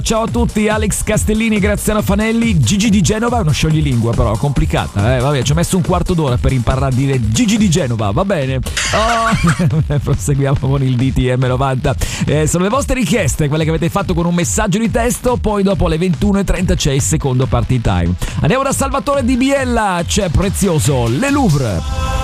Ciao a tutti, Alex Castellini, Graziano Fanelli. Gigi di Genova è uno scioglilingua, però complicata, vabbè, ci ho messo un quarto d'ora per imparare a dire Gigi di Genova, va bene. Proseguiamo con il DTM 90. Sono le vostre richieste, quelle che avete fatto con un messaggio di testo. Poi dopo le 21:30 c'è il secondo party time. Andiamo da Salvatore Di Biella, c'è Prezioso, Le Louvre.